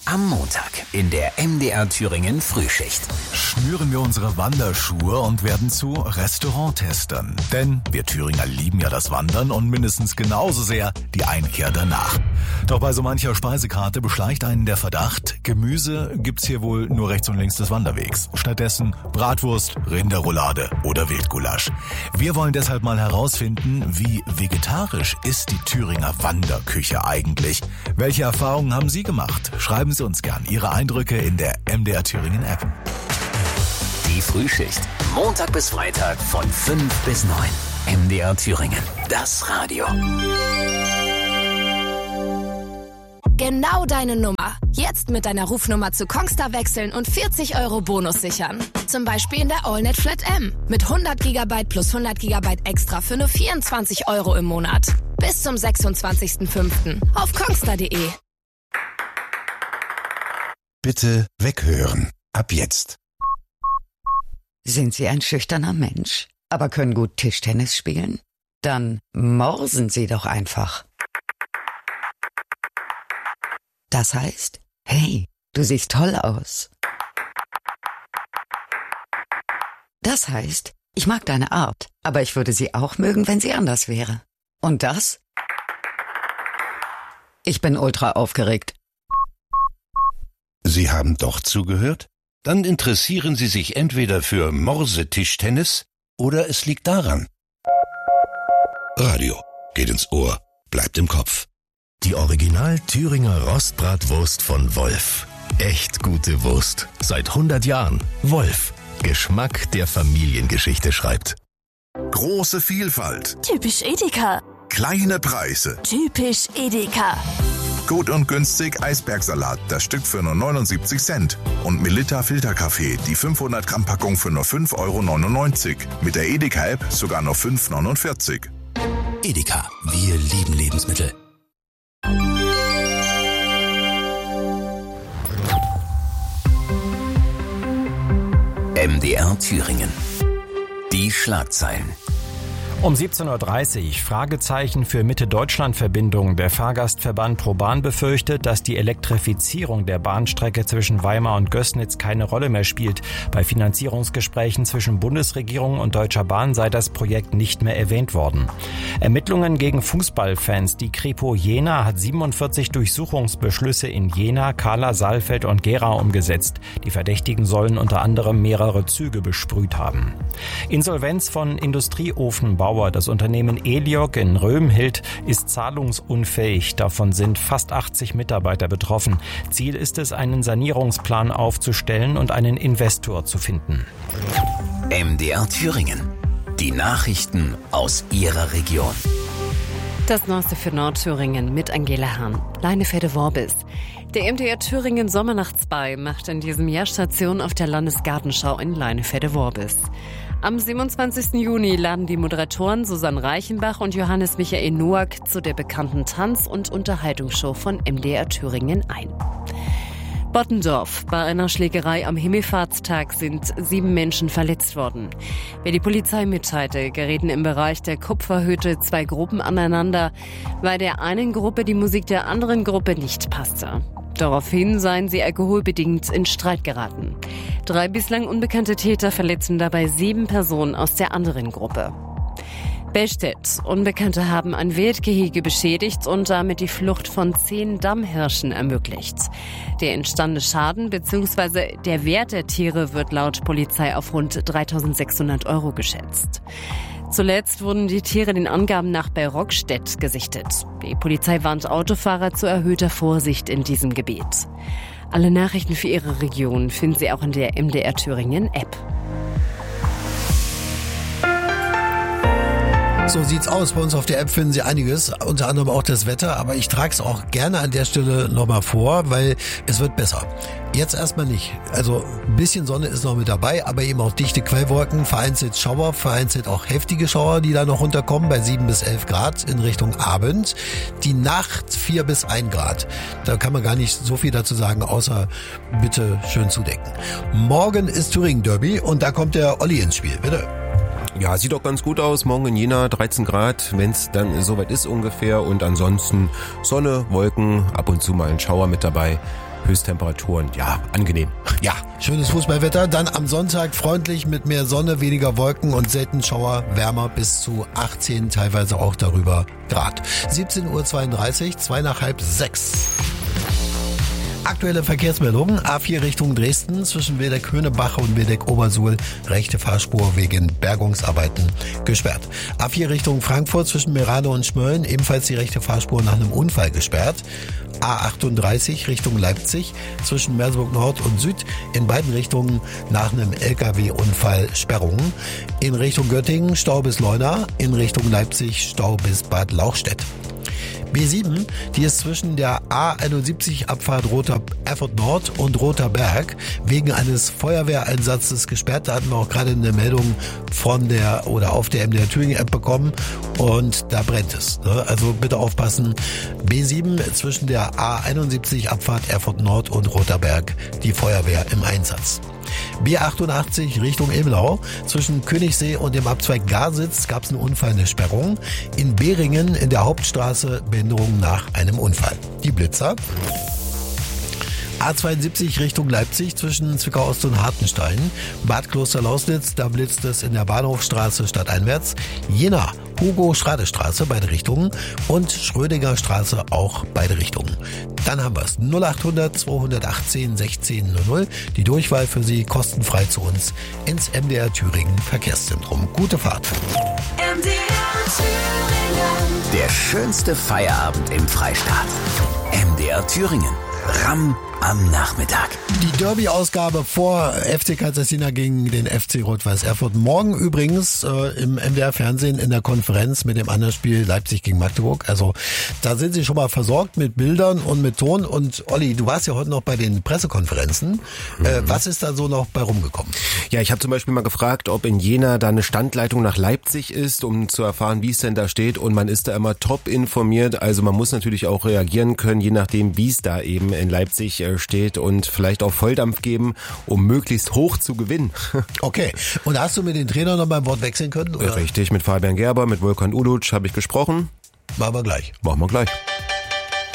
Am Montag in der MDR Thüringen Frühschicht. Schnüren wir unsere Wanderschuhe und werden zu Restauranttestern. Denn wir Thüringer lieben ja das Wandern und mindestens genauso sehr die Einkehr danach. Doch bei so mancher Speisekarte beschleicht einen der Verdacht, Gemüse gibt's hier wohl nur rechts und links des Wanderwegs. Stattdessen Bratwurst, Rinderroulade oder Wildgulasch. Wir wollen deshalb mal herausfinden, wie vegetarisch ist die Thüringer Wanderküche eigentlich? Welche Erfahrungen haben Sie gemacht? Schreiben Sie uns gern Ihre Eindrücke in der MDR Thüringen App. Die Frühschicht. Montag bis Freitag von 5 bis 9. MDR Thüringen. Das Radio. Genau deine Nummer. Jetzt mit deiner Rufnummer zu Kongstar wechseln und 40 € Bonus sichern. Zum Beispiel in der AllNet Flat M. Mit 100 GB plus 100 GB extra für nur 24 € im Monat. Bis zum 26.05. auf kongstar.de. Bitte weghören. Ab jetzt. Sind Sie ein schüchterner Mensch, aber können gut Tischtennis spielen? Dann morsen Sie doch einfach. Das heißt, hey, du siehst toll aus. Das heißt, ich mag deine Art, aber ich würde sie auch mögen, wenn sie anders wäre. Und das? Ich bin ultra aufgeregt. Sie haben doch zugehört? Dann interessieren Sie sich entweder für Morsetischtennis oder es liegt daran. Radio geht ins Ohr, bleibt im Kopf. Die Original Thüringer Rostbratwurst von Wolf. Echt gute Wurst. Seit 100 Jahren. Wolf. Geschmack, der Familiengeschichte schreibt. Große Vielfalt. Typisch Edeka. Kleine Preise. Typisch Edeka. Gut und günstig Eisbergsalat, das Stück für nur 79 Cent. Und Melitta Filterkaffee, die 500 Gramm Packung für nur 5,99 €. Mit der Edeka-App sogar nur 5,49 €. Edeka. Wir lieben Lebensmittel. MDR Thüringen. Die Schlagzeilen. Um 17.30 Uhr Fragezeichen für Mitte-Deutschland-Verbindung. Der Fahrgastverband ProBahn befürchtet, dass die Elektrifizierung der Bahnstrecke zwischen Weimar und Gößnitz keine Rolle mehr spielt. Bei Finanzierungsgesprächen zwischen Bundesregierung und Deutscher Bahn sei das Projekt nicht mehr erwähnt worden. Ermittlungen gegen Fußballfans. Die Kripo Jena hat 47 Durchsuchungsbeschlüsse in Jena, Kahla, Saalfeld und Gera umgesetzt. Die Verdächtigen sollen unter anderem mehrere Züge besprüht haben. Insolvenz von Industrieofenbau. Das Unternehmen Eliog in Römhild ist zahlungsunfähig. Davon sind fast 80 Mitarbeiter betroffen. Ziel ist es, einen Sanierungsplan aufzustellen und einen Investor zu finden. MDR Thüringen. Die Nachrichten aus Ihrer Region. Das Neueste für Nordthüringen mit Angela Hahn. Leinefelde-Worbis. Der MDR Thüringen Sommernachtsball macht in diesem Jahr Station auf der Landesgartenschau in Leinefelde-Worbis. Am 27. Juni laden die Moderatoren Susanne Reichenbach und Johannes Michael Noack zu der bekannten Tanz- und Unterhaltungsshow von MDR Thüringen ein. Bottendorf. Bei einer Schlägerei am Himmelfahrtstag sind 7 Menschen verletzt worden. Wie die Polizei mitteilte, gerieten im Bereich der Kupferhütte 2 Gruppen aneinander, weil der einen Gruppe die Musik der anderen Gruppe nicht passte. Daraufhin seien sie alkoholbedingt in Streit geraten. 3 bislang unbekannte Täter verletzten dabei 7 Personen aus der anderen Gruppe. Bellstedt. Unbekannte haben ein Wildgehege beschädigt und damit die Flucht von 10 Dammhirschen ermöglicht. Der entstandene Schaden bzw. der Wert der Tiere wird laut Polizei auf rund 3.600 € geschätzt. Zuletzt wurden die Tiere den Angaben nach bei Rockstedt gesichtet. Die Polizei warnt Autofahrer zu erhöhter Vorsicht in diesem Gebiet. Alle Nachrichten für Ihre Region finden Sie auch in der MDR Thüringen App. So sieht's aus. Bei uns auf der App finden Sie einiges, unter anderem auch das Wetter, aber ich trage es auch gerne an der Stelle nochmal vor, weil es wird besser. Jetzt erstmal nicht. Also ein bisschen Sonne ist noch mit dabei, aber eben auch dichte Quellwolken, vereinzelt Schauer, vereinzelt auch heftige Schauer, die da noch runterkommen bei 7 bis 11 Grad in Richtung Abend. Die Nacht 4 bis 1 Grad. Da kann man gar nicht so viel dazu sagen, außer bitte schön zudecken. Morgen ist Thüringen Derby und da kommt der Olli ins Spiel. Bitte. Ja, sieht doch ganz gut aus. Morgen in Jena 13 Grad, wenn es dann soweit ist ungefähr. Und ansonsten Sonne, Wolken, ab und zu mal ein Schauer mit dabei. Höchsttemperaturen, ja, angenehm. Ja, schönes Fußballwetter. Dann am Sonntag freundlich mit mehr Sonne, weniger Wolken und selten Schauer, wärmer bis zu 18, teilweise auch darüber Grad. 17:32 Uhr, 5:02. Aktuelle Verkehrsmeldungen. A4 Richtung Dresden zwischen Wildeck-Höhnebach und Wildeck-Obersuhl. Rechte Fahrspur wegen Bergungsarbeiten gesperrt. A4 Richtung Frankfurt zwischen Merade und Schmölln. Ebenfalls die rechte Fahrspur nach einem Unfall gesperrt. A38 Richtung Leipzig zwischen Merseburg Nord und Süd. In beiden Richtungen nach einem LKW-Unfall Sperrungen. In Richtung Göttingen Stau bis Leuna. In Richtung Leipzig Stau bis Bad Lauchstädt. B7, die ist zwischen der A71 Abfahrt Erfurt Nord und Rother Berg wegen eines Feuerwehreinsatzes gesperrt. Da hatten wir auch gerade eine Meldung auf der MDR Thüringen App bekommen und da brennt es. Also bitte aufpassen. B7 zwischen der A71 Abfahrt Erfurt Nord und Rother Berg, die Feuerwehr im Einsatz. B88 Richtung Ilmenau. Zwischen Königssee und dem Abzweig Garsitz gab es einen Unfall, eine Sperrung. In Behringen in der Hauptstraße Behinderung nach einem Unfall. Die Blitzer. A72 Richtung Leipzig zwischen Zwickau Ost und Hartenstein. Bad Kloster-Lausnitz, da blitzt es in der Bahnhofstraße stadteinwärts. Jena, Hugo-Strade-Straße, beide Richtungen. Und Schrödinger Straße, auch beide Richtungen. Dann haben wir es. 0800 218 1600. Die Durchwahl für Sie kostenfrei zu uns ins MDR Thüringen Verkehrszentrum. Gute Fahrt. MDR Thüringen. Der schönste Feierabend im Freistaat. MDR Thüringen. Ramm am Nachmittag. Die Derby-Ausgabe vor FC Kaiserslautern gegen den FC Rot-Weiß Erfurt. Morgen übrigens im MDR-Fernsehen in der Konferenz mit dem anderen Spiel Leipzig gegen Magdeburg. Also da sind Sie schon mal versorgt mit Bildern und mit Ton. Und Olli, du warst ja heute noch bei den Pressekonferenzen. Was ist da so noch bei rumgekommen? Ja, ich habe zum Beispiel mal gefragt, ob in Jena da eine Standleitung nach Leipzig ist, um zu erfahren, wie es denn da steht. Und man ist da immer top informiert. Also man muss natürlich auch reagieren können, je nachdem, wie es da eben in Leipzig steht und vielleicht auch Volldampf geben, um möglichst hoch zu gewinnen. Okay. Und hast du mit den Trainern noch beim Wort wechseln können? Oder? Richtig, mit Fabian Gerber, mit Volkan Uluc habe ich gesprochen. Machen wir gleich. Machen wir gleich.